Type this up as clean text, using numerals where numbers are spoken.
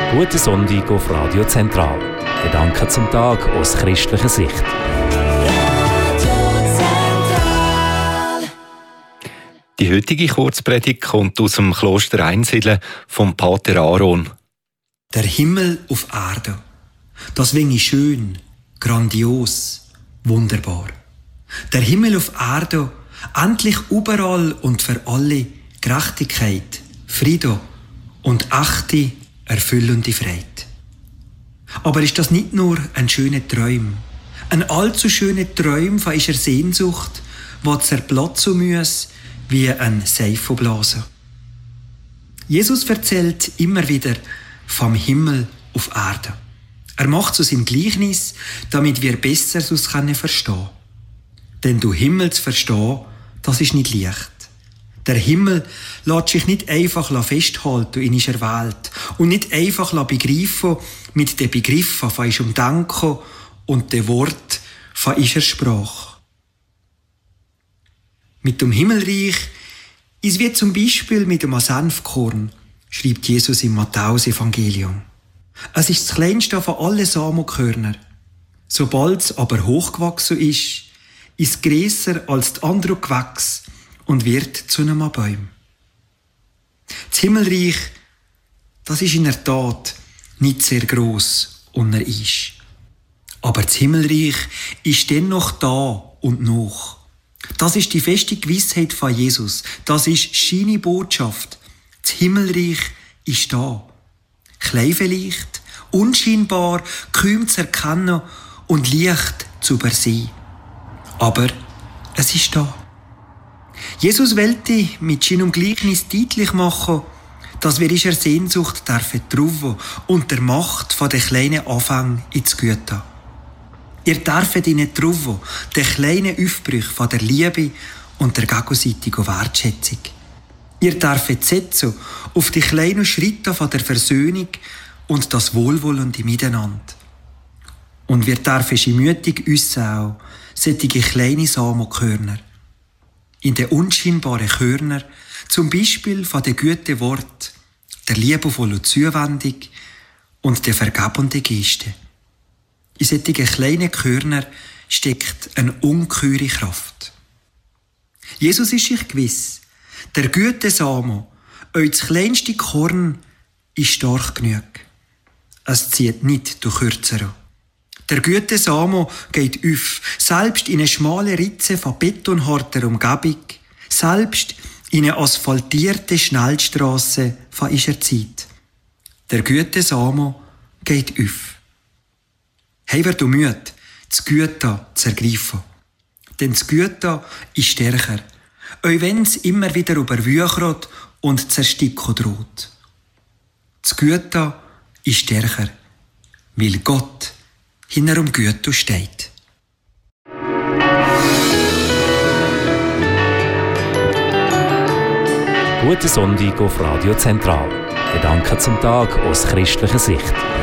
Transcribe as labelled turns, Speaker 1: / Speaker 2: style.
Speaker 1: Guten Sonntag auf Radio Zentral. Gedanken zum Tag aus christlicher Sicht.
Speaker 2: Die heutige Kurzpredigt kommt aus dem Kloster Einsiedeln vom Pater Aaron.
Speaker 3: Der Himmel auf Erde. Das wäre schön, grandios, wunderbar. Der Himmel auf Erde, endlich überall und für alle Gerechtigkeit, Frieden und echte, erfüllende Freude. Aber ist das nicht nur ein schöner Traum? Ein allzu schöner Traum von einer Sehnsucht, die zerplatzen muss wie ein Seifenblasen. Jesus erzählt immer wieder vom Himmel auf Erde. Er macht so sein Gleichnis, damit wir besser es verstehen. Denn du Himmel zu verstehen, das ist nicht leicht. Der Himmel lässt sich nicht einfach festhalten in unserer Welt und nicht einfach begreifen mit den Begriffen von unserem Denken und den Worten von unserer Sprache. Mit dem Himmelreich ist wie zum Beispiel mit einem Senfkorn, schreibt Jesus im Matthäus-Evangelium. Es ist das kleinste von allen Samenkörnern. Sobald es aber hochgewachsen ist es grösser als die anderen Gewächse und wird zu einem Baum. Das Himmelreich, das ist in der Tat nicht sehr gross und er ist. Aber das Himmelreich ist dennoch da und noch. Das ist die feste Gewissheit von Jesus. Das ist seine Botschaft. Das Himmelreich ist da. Klein vielleicht, unscheinbar, kaum zu erkennen und leicht zu übersehen. Aber es ist da. Jesus wollte mit seinem Gleichnis deutlich machen, dass wir unserer Sehnsucht trauen und der Macht von den kleinen Anfängen ins Gute. Ihr dürft ihnen trauen, den kleinen Aufbrüchen von der Liebe und der gegenseitigen Wertschätzung. Ihr dürft setzen auf die kleinen Schritte von der Versöhnung und das wohlwollende Miteinander. Und wir dürfen sie mütig auch solche kleine Samenkörner. In den unscheinbaren Körner, zum Beispiel von den guten Worten, der liebevollen Zuwendung und der vergebenden Geste. In solchen kleinen Körner steckt eine ungeheure Kraft. Jesus ist sich gewiss, der gute Samen, euer das kleinste Korn, ist stark genug. Es zieht nicht durch Kürzere. Der gute Samen geht auf, selbst in eine schmale Ritze von betonharter Umgebung, selbst in eine asphaltierte Schnellstrasse von unserer Zeit. Der gute Samen geht auf. Haben wir müde, das Gute zu ergreifen. Denn das Gute ist stärker, auch wenn es immer wieder überwuchert und zersticken droht. Das Gute ist stärker, weil Gott hinter dem Gute steht.
Speaker 1: Guten Sonntag auf Radio Zentral. Gedanken zum Tag aus christlicher Sicht.